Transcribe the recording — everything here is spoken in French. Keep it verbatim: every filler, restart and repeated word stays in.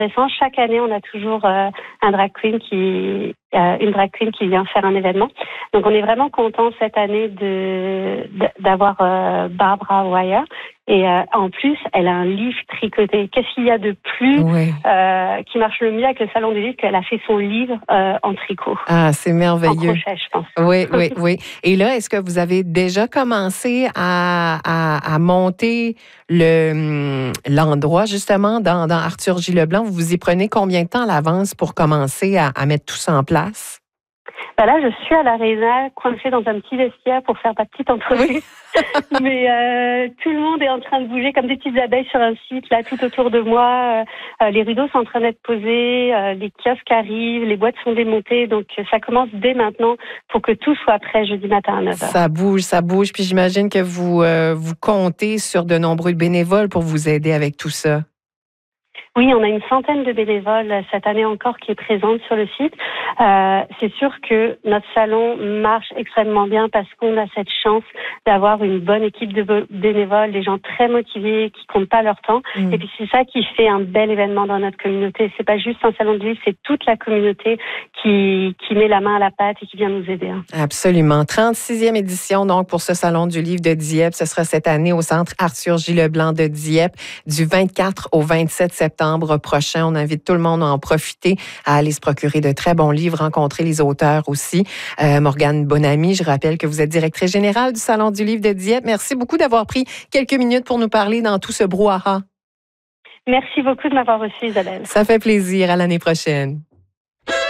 Chaque année, on a toujours euh, un drag queen qui, euh, une drag queen qui vient faire un événement. Donc, on est vraiment content cette année de, de d'avoir euh, Barbara Wire. Et euh, en plus, elle a un livre tricoté. Qu'est-ce qu'il y a de plus oui. euh, qui marche le mieux avec le Salon du Livre qu'elle a fait son livre euh, en tricot. Ah, c'est merveilleux. En crochet, je pense. Oui, oui, oui. Et là, est-ce que vous avez déjà commencé à, à, à monter le l'endroit, justement, dans, dans Arthur J. Leblanc? Vous vous y prenez combien de temps à l'avance pour commencer à, à mettre tout ça en place? Ben là, je suis à l'Arena, coincée dans un petit vestiaire pour faire ma petite entrevue. Oui. Mais euh, tout le monde est en train de bouger comme des petites abeilles sur un site, là, tout autour de moi. Euh, les rideaux sont en train d'être posés, euh, les kiosques arrivent, les boîtes sont démontées. Donc, ça commence dès maintenant pour que tout soit prêt jeudi matin à neuf heures. Ça bouge, ça bouge. Puis j'imagine que vous, euh, vous comptez sur de nombreux bénévoles pour vous aider avec tout ça. Oui, on a une centaine de bénévoles cette année encore qui est présente sur le site. Euh, c'est sûr que notre salon marche extrêmement bien parce qu'on a cette chance d'avoir une bonne équipe de bénévoles, des gens très motivés qui comptent pas leur temps. Mmh. Et puis c'est ça qui fait un bel événement dans notre communauté. C'est pas juste un salon de livre, c'est toute la communauté qui qui met la main à la pâte et qui vient nous aider. Absolument. trente-sixième édition donc pour ce salon du livre de Dieppe. Ce sera cette année au centre Arthur J. Leblanc de Dieppe du vingt-quatre au vingt-sept septembre prochain. On invite tout le monde à en profiter, à aller se procurer de très bons livres, rencontrer les auteurs aussi. Euh, Morgane Bonamy, je rappelle que vous êtes directrice générale du Salon du livre de Dieppe. Merci beaucoup d'avoir pris quelques minutes pour nous parler dans tout ce brouhaha. Merci beaucoup de m'avoir reçue, Isabelle. Ça fait plaisir. À l'année prochaine.